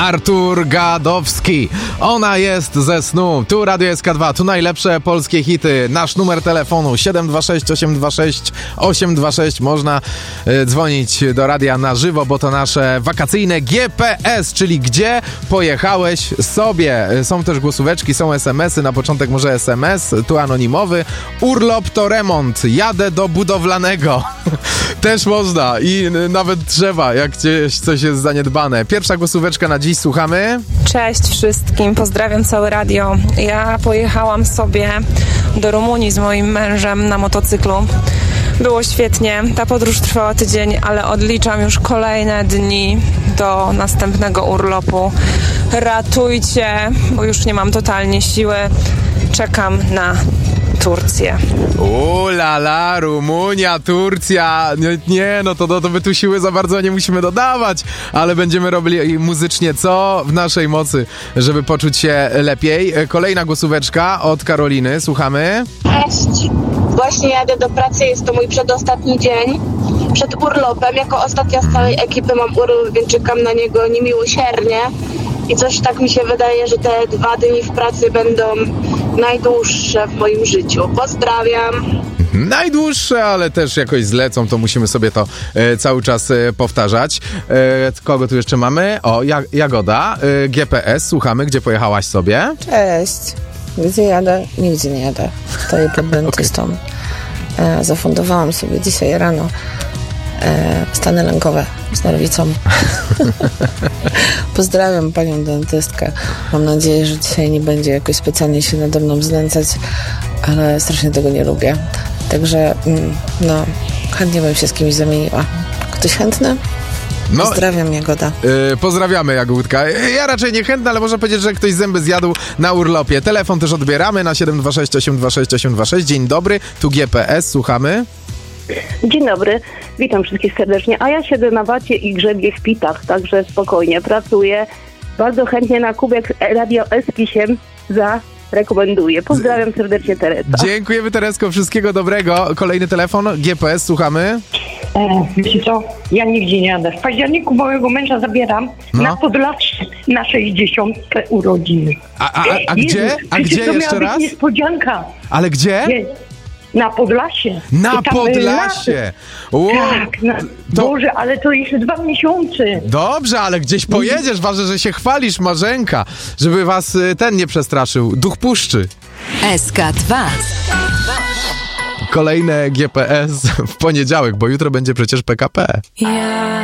Artur Gadowski. Ona jest ze snu. Tu Radio SK2, tu najlepsze polskie hity. Nasz numer telefonu 726 826 826. Można dzwonić do radia na żywo, bo to nasze wakacyjne GPS, czyli gdzie pojechałeś sobie. Są też głosóweczki, są SMS-y. Na początek może SMS, tu anonimowy. Urlop to remont. Jadę do budowlanego. Też można i nawet trzeba, jak gdzieś coś jest zaniedbane. Pierwsza głosóweczka na dziś, słuchamy. Cześć wszystkim, pozdrawiam całe radio. Ja pojechałam sobie do Rumunii z moim mężem na motocyklu. Było świetnie, ta podróż trwała tydzień, ale odliczam już kolejne dni do następnego urlopu. Ratujcie, bo już nie mam totalnie siły. Czekam na Turcję. La, Rumunia, Turcja. Nie, no to my tu siły za bardzo nie musimy dodawać, ale będziemy robili muzycznie co w naszej mocy, żeby poczuć się lepiej. Kolejna głosóweczka od Karoliny, słuchamy. Cześć, właśnie jadę do pracy, jest to mój przedostatni dzień przed urlopem. Jako ostatnia z całej ekipy mam urlop, więc czekam na niego niemiłosiernie. I coś tak mi się wydaje, że te 2 dni w pracy będą najdłuższe w moim życiu. Pozdrawiam. Najdłuższe, ale też jakoś zlecą, to musimy sobie to cały czas powtarzać. Kogo tu jeszcze mamy? O, Jagoda. GPS, słuchamy, gdzie pojechałaś sobie? Cześć. Gdzie jadę? Nigdzie nie jadę. Stoję pod dentystą. Okay. Zafundowałam sobie dzisiaj rano stany lękowe z nerwicą. Pozdrawiam panią dentystkę. Mam nadzieję, że dzisiaj nie będzie jakoś specjalnie się nade mną znęcać, ale strasznie tego nie lubię. Także chętnie bym się z kimś zamieniła. Ktoś chętny? Pozdrawiam, Jagoda. Pozdrawiamy, Jagódka. Ja raczej nie chętna, ale można powiedzieć, że ktoś zęby zjadł na urlopie. Telefon też odbieramy na 726 826 826. Dzień dobry, tu GPS, słuchamy. Dzień dobry, witam wszystkich serdecznie. A ja siedzę na wacie i grzebię w pitach, także spokojnie pracuję. Bardzo chętnie na kubek Radio S8 zarekomenduję. Pozdrawiam serdecznie, Teresa. Dziękujemy, Teresko, wszystkiego dobrego. Kolejny telefon, GPS, słuchamy. Wiecie co? Ja nigdzie nie jadę. W październiku mojego męża zabieram na Podlasie na 60 urodziny. A gdzie? A gdzie to jeszcze raz? Niespodzianka. Ale gdzie? Na Podlasie. Na Podlasie! Tak, Boże, ale to jeszcze 2 miesiące. Dobrze, ale gdzieś pojedziesz, ważne, że się chwalisz, Marzenka, żeby was ten nie przestraszył. Duch puszczy. SK2. Kolejne GPS w poniedziałek, bo jutro będzie przecież PKP.